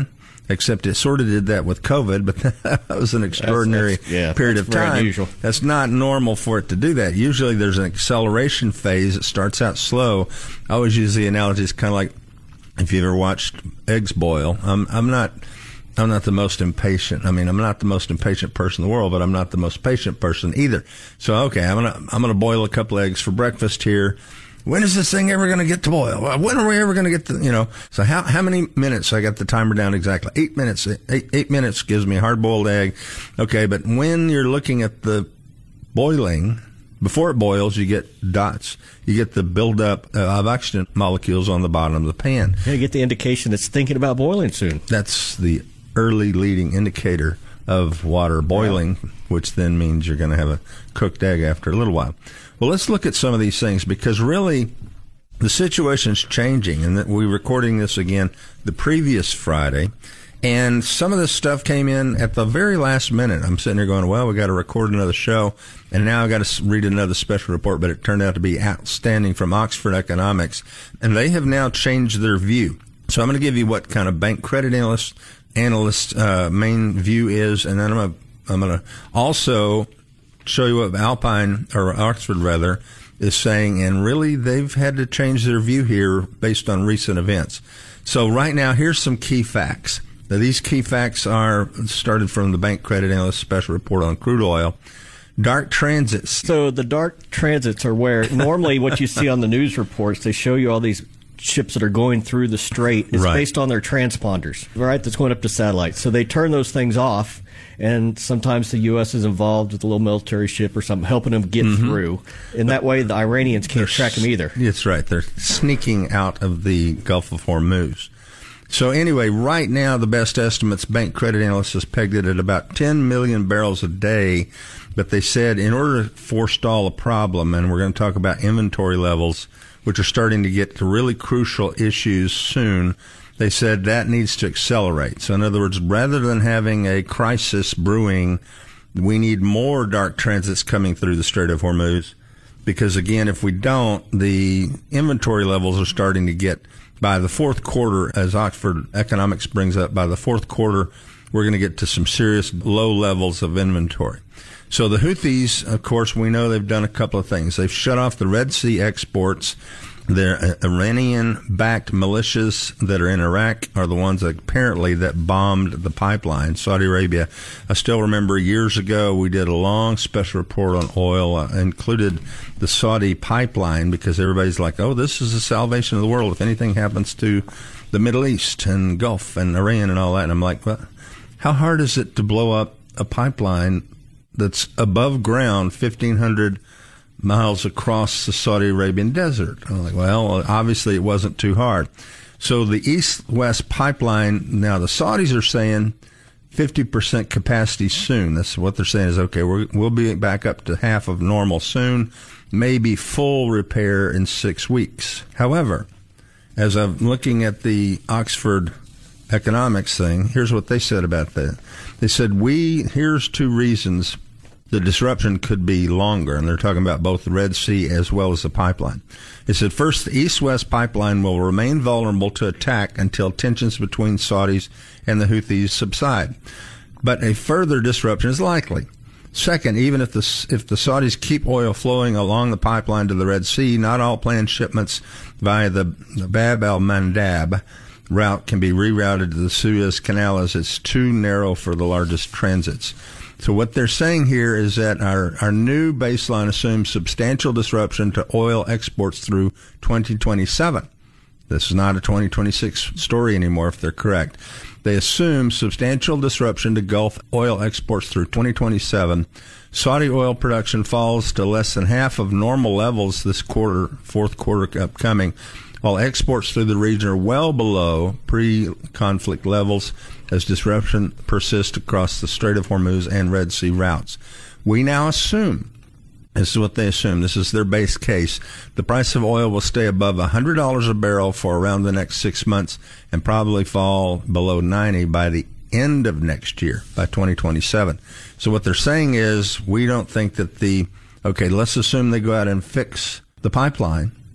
except it sort of did that with COVID, but that was an extraordinary that's, that's, yeah, period that's of time. very unusual. That's not normal for it to do that. Usually there's an acceleration phase. It starts out slow. I always use the analogy, it's kind of like if you ever watched eggs boil. I'm, I'm not... I'm not the most impatient. I mean, I'm not the most impatient person in the world, but I'm not the most patient person either. So, okay, I'm gonna I'm gonna boil a couple eggs for breakfast here. When is this thing ever gonna get to boil? When are we ever gonna get the, you know? So how how many minutes? I got the timer down exactly. Eight minutes. Eight eight minutes gives me a hard boiled egg. Okay, but when you're looking at the boiling, before it boils, you get dots. You get the buildup of oxygen molecules on the bottom of the pan. You get the indication it's thinking about boiling soon. That's the early leading indicator of water boiling, yeah. Which then means you're going to have a cooked egg after a little while. Well, let's look at some of these things, because really the situation's changing, and that we're recording this again the previous Friday, and some of this stuff came in at the very last minute. I'm sitting here going, well, we got to record another show, and now I got to read another special report, but it turned out to be outstanding from Oxford Economics, and they have now changed their view. So I'm going to give you what kind of bank credit analysts analyst uh, main view is, and then I'm gonna, I'm gonna also show you what Alpine, or Oxford rather, is saying, and really they've had to change their view here based on recent events. So right now, here's some key facts. Now, these key facts are started from the Bank Credit Analyst Special Report on Crude Oil. Dark transits. So the dark transits are where normally what you see on the news reports, they show you all these ships that are going through the strait. It's right. based on their transponders, right, that's going up to satellites. So they turn those things off, and sometimes the U S is involved with a little military ship or something, helping them get mm-hmm. through. And that way the Iranians can't They're, track them either. That's right. They're sneaking out of the Gulf of Hormuz. So anyway, right now the best estimates, Bank Credit Analysts has pegged it at about ten million barrels a day. But they said in order to forestall a problem, and we're going to talk about inventory levels, which are starting to get to really crucial issues soon, they said that needs to accelerate. So in other words, rather than having a crisis brewing, we need more dark transits coming through the Strait of Hormuz, because again, if we don't, the inventory levels are starting to get, by the fourth quarter, as Oxford Economics brings up, by the fourth quarter, we're going to get to some serious low levels of inventory. So the Houthis, of course, we know they've done a couple of things. They've shut off the Red Sea exports. Their Iranian-backed militias that are in Iraq are the ones that apparently that bombed the pipeline. Saudi Arabia, I still remember years ago we did a long special report on oil, uh, included the Saudi pipeline, because everybody's like, oh, this is the salvation of the world if anything happens to the Middle East and Gulf and Iran and all that. And I'm like, well, how hard is it to blow up a pipeline that's above ground, fifteen hundred miles across the Saudi Arabian desert? I'm like, well, obviously it wasn't too hard. So the East-West pipeline, now the Saudis are saying fifty percent capacity soon. That's what they're saying is, okay, we're, we'll be back up to half of normal soon, maybe full repair in six weeks. However, as I'm looking at the Oxford Economics thing, here's what they said about that. They said, we, here's two reasons the disruption could be longer, and they're talking about both the Red Sea as well as the pipeline. They said, first, the East-West pipeline will remain vulnerable to attack until tensions between Saudis and the Houthis subside. But a further disruption is likely. Second, even if the, if the Saudis keep oil flowing along the pipeline to the Red Sea, not all planned shipments via the, the Bab al-Mandab route can be rerouted to the Suez Canal, as it's too narrow for the largest transits. So what they're saying here is that our, our new baseline assumes substantial disruption to oil exports through twenty twenty-seven. This is not a twenty twenty-six story anymore, if they're correct. They assume substantial disruption to Gulf oil exports through twenty twenty-seven. Saudi oil production falls to less than half of normal levels this quarter, fourth quarter upcoming, while exports through the region are well below pre-conflict levels as disruption persists across the Strait of Hormuz and Red Sea routes. We now assume, this is what they assume, this is their base case, the price of oil will stay above one hundred dollars a barrel for around the next six months and probably fall below ninety by the end of next year, by twenty twenty-seven. So what they're saying is, we don't think that the, okay, let's assume they go out and fix the pipeline.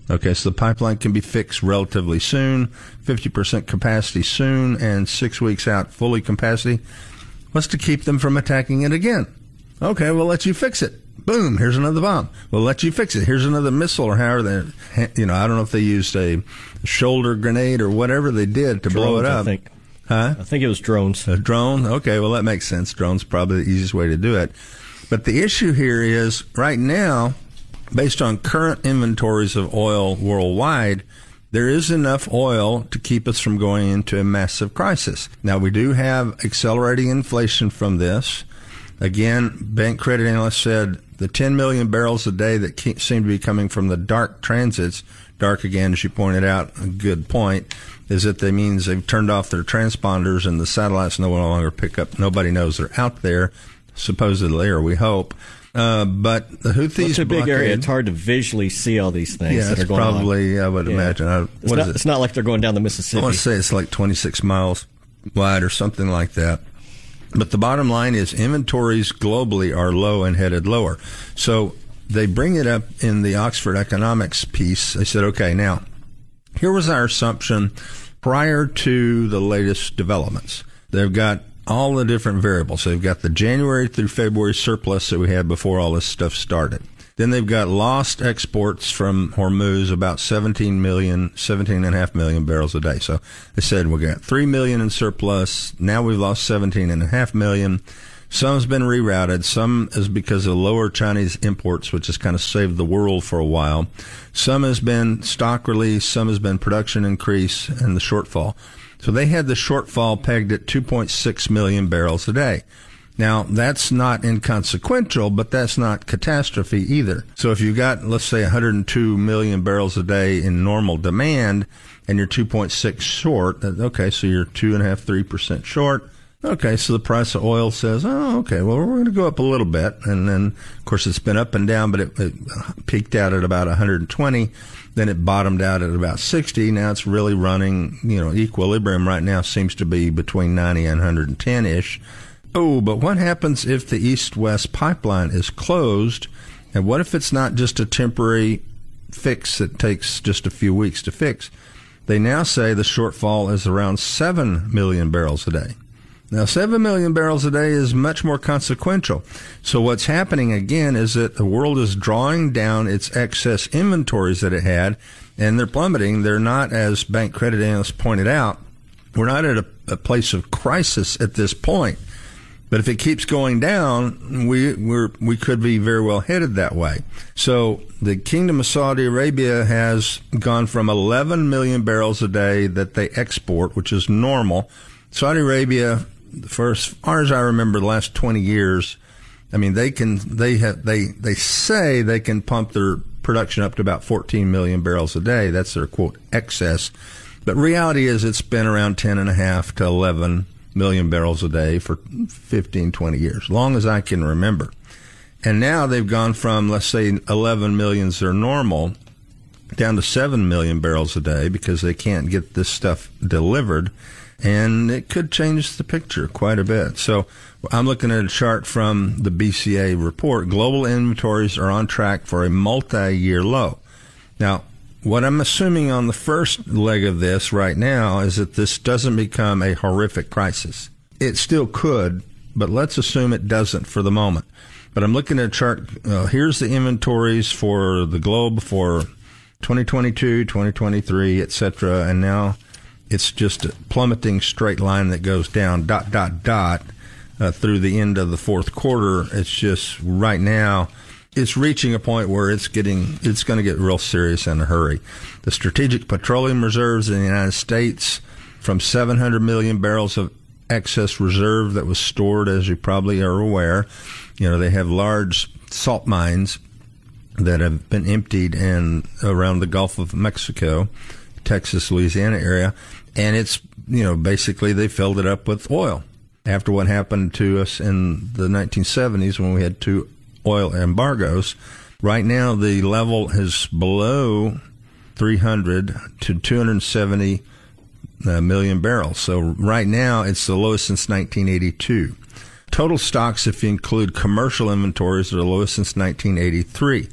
Okay, so the pipeline can be fixed relatively soon, fifty percent capacity soon, and six weeks out fully capacity. What's to keep them from attacking it again? Okay, we'll let you fix it. Boom, here's another bomb. We'll let you fix it. Here's another missile, or however they, you know, I don't know if they used a shoulder grenade or whatever they did to drones, blow it up. I think. Huh? I think it was drones. A drone? Okay, well, that makes sense. Drone's probably the easiest way to do it. But the issue here is, right now, based on current inventories of oil worldwide, there is enough oil to keep us from going into a massive crisis. Now, we do have accelerating inflation from this. Again, bank credit analysts said the ten million barrels a day that keep, seem to be coming from the dark transits, dark again, as you pointed out, a good point, is that that means they've turned off their transponders and the satellites no longer pick up. Nobody knows they're out there, supposedly, or we hope. Uh, but the Houthis well, it's a big blockade, area. It's hard to visually see all these things yeah, that are going probably, on. I would yeah. imagine. I, it's, what not, is it? it's not like they're going down the Mississippi. I want to say it's like twenty-six miles wide or something like that. But the bottom line is inventories globally are low and headed lower. So they bring it up in the Oxford Economics piece. They said, okay, now, here was our assumption prior to the latest developments. They've got all the different variables. They've got the January through February surplus that we had before all this stuff started. Then they've got lost exports from Hormuz, about seventeen million, seventeen and a half million barrels a day. So they said we got three million in surplus. Now we've lost seventeen and a half million. Some's been rerouted. Some is because of lower Chinese imports, which has kind of saved the world for a while. Some has been stock release. Some has been production increase and the shortfall. So they had the shortfall pegged at two point six million barrels a day. Now, that's not inconsequential, but that's not catastrophe either. So if you got, let's say, one hundred two million barrels a day in normal demand and you're two point six short, okay, so you're two point five, three percent short. Okay, so the price of oil says, oh, okay, well, we're going to go up a little bit. And then, of course, it's been up and down, but it, it peaked out at about one hundred twenty. Then it bottomed out at about sixty. Now it's really running, you know, equilibrium right now seems to be between ninety and one hundred ten-ish. Oh, but what happens if the east-west pipeline is closed? And what if it's not just a temporary fix that takes just a few weeks to fix? They now say the shortfall is around seven million barrels a day. Now, seven million barrels a day is much more consequential. So what's happening, again, is that the world is drawing down its excess inventories that it had, and they're plummeting. They're not, as bank credit analysts pointed out, we're not at a, a place of crisis at this point. But if it keeps going down, we we're, we could be very well headed that way. So the Kingdom of Saudi Arabia has gone from eleven million barrels a day that they export, which is normal. Saudi Arabia, for as far as I remember, the last twenty years, I mean, they can they have they they say they can pump their production up to about fourteen million barrels a day. That's their quote excess. But reality is, it's been around ten and a half to eleven million barrels a day for fifteen, twenty years, long as I can remember. And now they've gone from, let's say, eleven millions are normal down to seven million barrels a day because they can't get this stuff delivered. And it could change the picture quite a bit. So I'm looking at a chart from the B C A report. Global inventories are on track for a multi-year low. Now, what I'm assuming on the first leg of this right now is that this doesn't become a horrific crisis. It still could, but let's assume it doesn't for the moment. But I'm looking at a chart. Uh, here's the inventories for the globe for twenty twenty-two, twenty twenty-three, et cetera. And now it's just a plummeting straight line that goes down, dot, dot, dot, uh, through the end of the fourth quarter. It's just right now, it's reaching a point where it's getting, it's going to get real serious in a hurry. The strategic petroleum reserves in the United States, from seven hundred million barrels of excess reserve that was stored, as you probably are aware, you know, they have large salt mines that have been emptied in around the Gulf of Mexico, Texas, Louisiana area, and it's, you know, basically they filled it up with oil after what happened to us in the nineteen seventies when we had two oil embargoes. Right now, the level is below three hundred to two hundred seventy uh, million barrels. So right now, it's the lowest since nineteen eighty-two. Total stocks, if you include commercial inventories, are the lowest since nineteen eighty-three.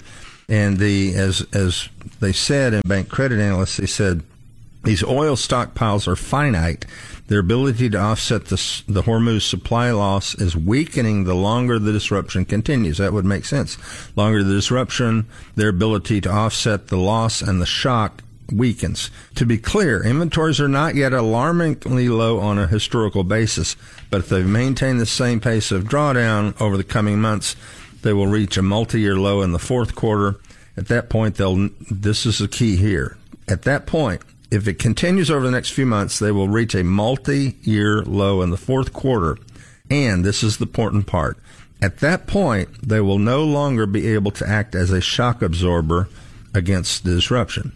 And the as as they said in bank credit analysts, they said these oil stockpiles are finite. Their ability to offset the, the Hormuz supply loss is weakening the longer the disruption continues. That would make sense. Longer the disruption, their ability to offset the loss and the shock weakens. To be clear, inventories are not yet alarmingly low on a historical basis, but if they maintain the same pace of drawdown over the coming months, they will reach a multi-year low in the fourth quarter. At that point, they'll. This is the key here. At that point, if it continues over the next few months, they will reach a multi-year low in the fourth quarter. And this is the important part. At that point, they will no longer be able to act as a shock absorber against the disruption.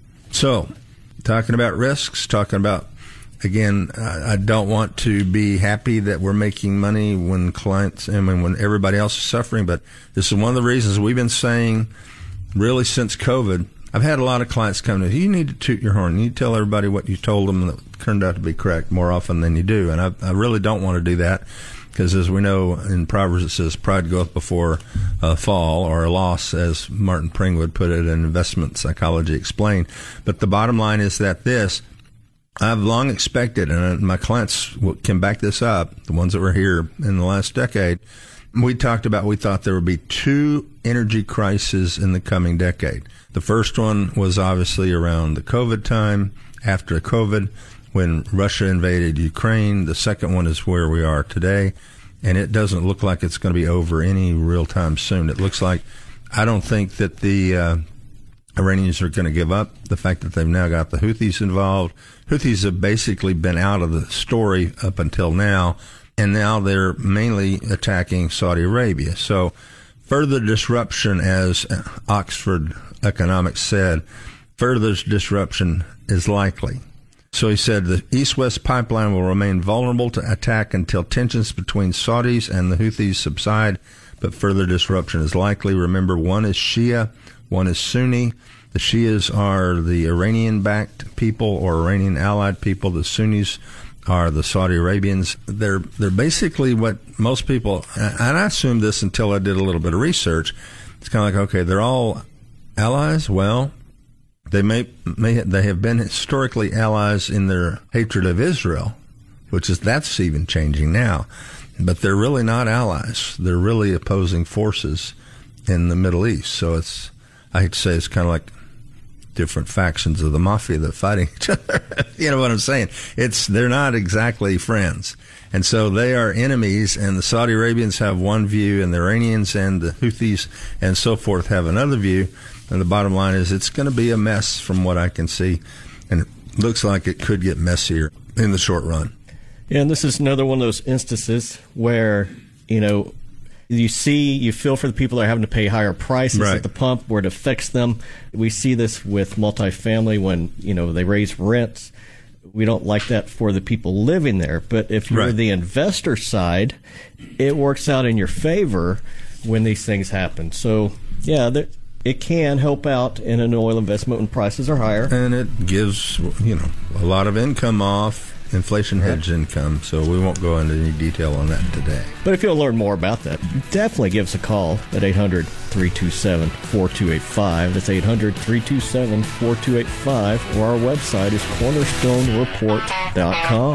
So, talking about risks, talking about, again, I don't want to be happy that we're making money when clients, I mean, when everybody else is suffering, but this is one of the reasons we've been saying really since COVID. I've had a lot of clients come to me, you need to toot your horn. You need to tell everybody what you told them that turned out to be correct more often than you do. And I, I really don't want to do that because, as we know in Proverbs, it says pride goeth before a fall or a loss, as Martin Pringwood put it in Investment Psychology Explained. But the bottom line is that this, I've long expected, and my clients can back this up, the ones that were here in the last decade, we talked about, we thought there would be two energy crises in the coming decade. The first one was obviously around the COVID time, after COVID, when Russia invaded Ukraine. The second one is where we are today, and it doesn't look like it's going to be over any real time soon. It looks like, I don't think that the uh, Iranians are going to give up. The fact that they've now got the Houthis involved. Houthis have basically been out of the story up until now, and now they're mainly attacking Saudi Arabia. So further disruption, as Oxford Economics said, further disruption is likely. So he said the East-West pipeline will remain vulnerable to attack until tensions between Saudis and the Houthis subside, but further disruption is likely. Remember, one is Shia, one is Sunni. The Shias are the Iranian-backed people or Iranian-allied people. The Sunnis are the Saudi Arabians. They're they're basically what most people, and I assumed this until I did a little bit of research. It's kind of like, okay, they're all allies. Well, they may may they have been historically allies in their hatred of Israel, which is that's even changing now. But they're really not allies. They're really opposing forces in the Middle East. So it's, I hate to say, it's kind of like different factions of the mafia that fighting each other. You know what I'm saying? It's they're not exactly friends. And so they are enemies, and the Saudi Arabians have one view, and the Iranians and the Houthis and so forth have another view. And the bottom line is it's going to be a mess from what I can see, and it looks like it could get messier in the short run. Yeah, and this is another one of those instances where, you know, you see, you feel for the people that are having to pay higher prices right. at the pump where it affects them. We see this with multifamily when, you know, they raise rents. We don't like that for the people living there. But if you're right. the investor side, it works out in your favor when these things happen. So, yeah, there, it can help out in an oil investment when prices are higher. And it gives, you know, a lot of income off. Inflation hedge income, so we won't go into any detail on that today. But if you'll learn more about that, definitely give us a call at eight hundred, three two seven, four two eight five. That's eight hundred, three two seven, four two eight five, or our website is cornerstone report dot com.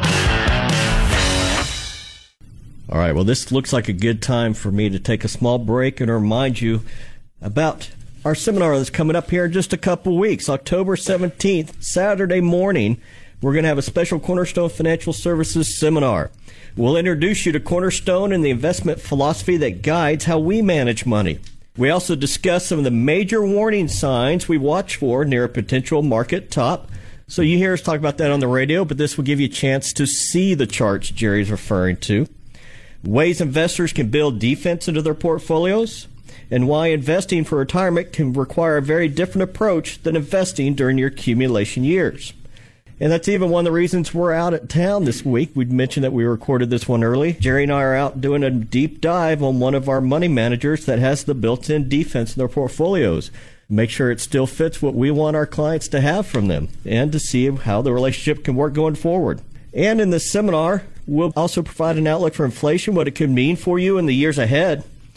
All right, well, this looks like a good time for me to take a small break and remind you about our seminar that's coming up here in just a couple weeks, October seventeenth, Saturday morning. We're going to have a special Cornerstone Financial Services seminar. We'll introduce you to Cornerstone and the investment philosophy that guides how we manage money. We also discuss some of the major warning signs we watch for near a potential market top. So you hear us talk about that on the radio, but this will give you a chance to see the charts Jerry's referring to. Ways investors can build defense into their portfolios, and why investing for retirement can require a very different approach than investing during your accumulation years. And that's even one of the reasons we're out at town this week. We mentioned that we recorded this one early. Jerry and I are out doing a deep dive on one of our money managers that has the built-in defense in their portfolios. Make sure it still fits what we want our clients to have from them and to see how the relationship can work going forward. And in this seminar, we'll also provide an outlook for inflation, what it could mean for you in the years ahead.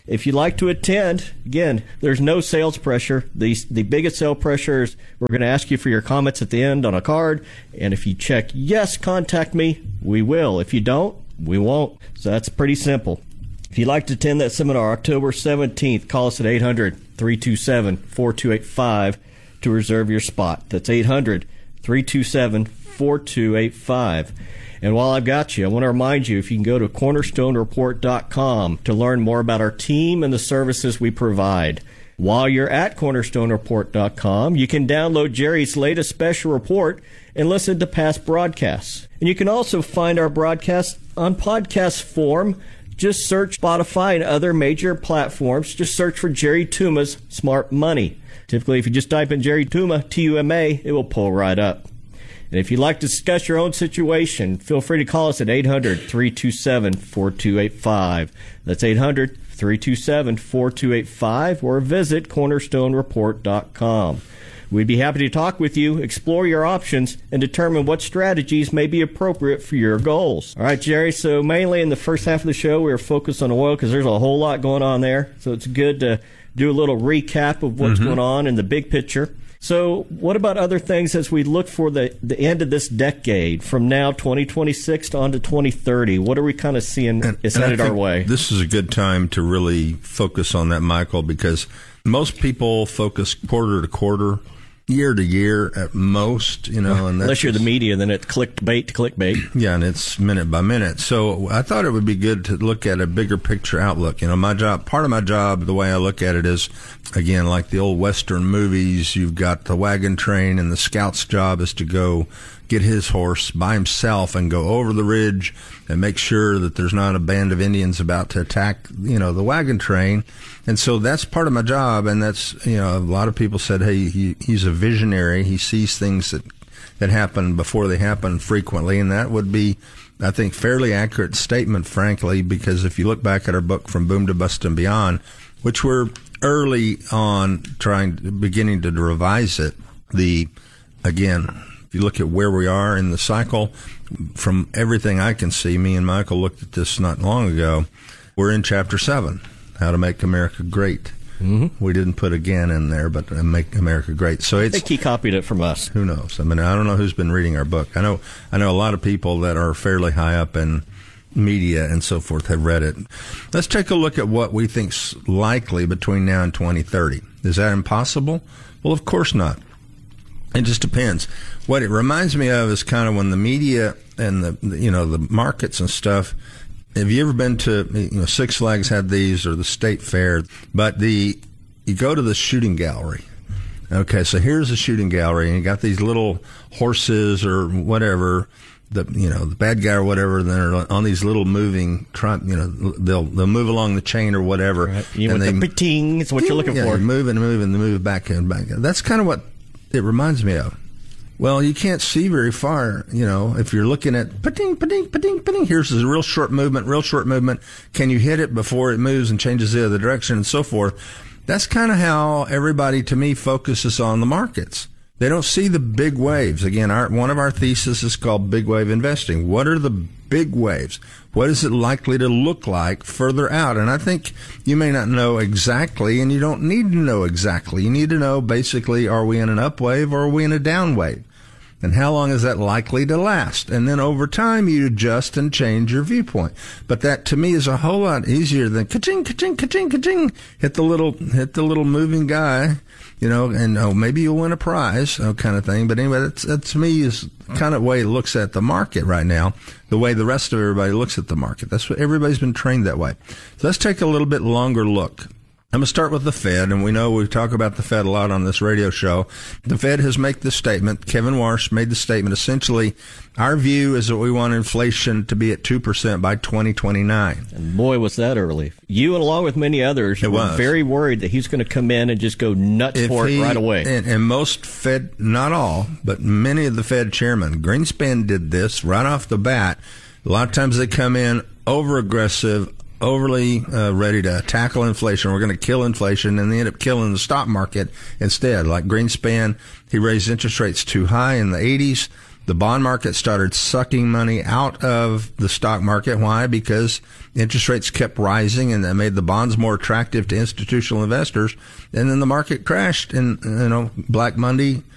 If you'd like to attend, again, there's no sales pressure. The, the biggest sales pressure is we're going to ask you for your comments at the end on a card. And if you check yes, contact me, we will. If you don't, we won't. So that's pretty simple. If you'd like to attend that seminar October seventeenth, call us at eight hundred, three two seven, four two eight five to reserve your spot. That's eight hundred, three two seven, four two eight five. And while I've got you, I want to remind you, if you can go to cornerstone report dot com to learn more about our team and the services we provide. While you're at cornerstone report dot com, you can download Jerry's latest special report and listen to past broadcasts. And you can also find our broadcasts on podcast form. Just search Spotify and other major platforms. Just search for Jerry Tuma's Smart Money. Typically, if you just type in Jerry Tuma, T U M A, it will pull right up. And if you'd like to discuss your own situation, feel free to call us at eight hundred, three two seven, four two eight five. That's eight hundred, three two seven, four two eight five, or visit cornerstone report dot com. We'd be happy to talk with you, explore your options, and determine what strategies may be appropriate for your goals. All right, Jerry, so mainly in the first half of the show, we were focused on oil because there's a whole lot going on there. So it's good to do a little recap of what's mm-hmm. going on in the big picture. So what about other things as we look for the, the end of this decade, from now twenty twenty-six on to twenty thirty? What are we kind of seeing and, is and headed our way? This is a good time to really focus on that, Michael, because most people focus quarter to quarter, year to year at most, you know. And unless you're the media, then it's clickbait to clickbait. Yeah, and it's minute by minute. So I thought it would be good to look at a bigger picture outlook. You know, my job, part of my job, the way I look at it is, again, like the old Western movies, you've got the wagon train, and the scout's job is to go get his horse by himself and go over the ridge and make sure that there's not a band of Indians about to attack, you know, the wagon train. And so that's part of my job. And that's, you know, a lot of people said, hey, he, he's a visionary. He sees things that, that happen before they happen frequently. And that would be, I think, fairly accurate statement, frankly, because if you look back at our book From Boom to Bust and Beyond, which we're early on trying, beginning to revise it, the, again, if you look at where we are in the cycle, from everything I can see, me and Michael looked at this not long ago, we're in chapter seven, How to Make America Great. Mm-hmm. We didn't put again in there, but Make America Great. So it's, I think he copied it from us. Who knows? I mean, I don't know who's been reading our book. I know, I know a lot of people that are fairly high up in media and so forth have read it. Let's take a look at what we think's likely between now and twenty thirty. Is that impossible? Well, of course not. It just depends. What it reminds me of is kind of when the media and the, you know, the markets and stuff. Have you ever been to, you know, Six Flags had these, or the State Fair? But the, you go to the shooting gallery. Okay, so here's a shooting gallery, and you got these little horses or whatever, the, you know, the bad guy or whatever, and they're on these little moving, you know, they'll they'll move along the chain or whatever. Right. You and with they, the ting, it's what you're looking yeah, for. Move and move and move back and back. That's kind of what it reminds me of. Well, you can't see very far, you know, if you're looking at pa-ding, pa-ding, pa-ding, pa-ding. Here's a real short movement, real short movement. Can you hit it before it moves and changes the other direction and so forth? That's kind of how everybody, to me, focuses on the markets. They don't see the big waves. Again, our, one of our theses is called big wave investing. What are the big waves? What is it likely to look like further out? And I think you may not know exactly, and you don't need to know exactly. You need to know, basically, are we in an up wave or are we in a down wave? And how long is that likely to last? And then over time, you adjust and change your viewpoint. But that, to me, is a whole lot easier than ka-ching, ka-ching, ka-ching, ka-ching. Hit the little, hit the little moving guy, you know, and oh, maybe you'll win a prize, oh, kind of thing. But anyway, that's, that to me is kind of the way it looks at the market right now, the way the rest of everybody looks at the market. That's what everybody's been trained that way. So let's take a little bit longer look. I'm going to start with the Fed, and we know we talk about the Fed a lot on this radio show. The Fed has made this statement. Kevin Warsh made the statement. Essentially, our view is that we want inflation to be at two percent by twenty twenty-nine. And boy, was that early. You, along with many others, it were was. very worried that he's going to come in and just go nuts if for he, it right away. And, and most Fed, not all, but many of the Fed chairmen, Greenspan did this right off the bat. A lot of times they come in over-aggressive, overly uh, ready to tackle inflation. We're going to kill inflation, and they end up killing the stock market instead. Like Greenspan, he raised interest rates too high in the eighties. The bond market started sucking money out of the stock market. Why? Because interest rates kept rising, and that made the bonds more attractive to institutional investors. And then the market crashed, and, you know, Black Monday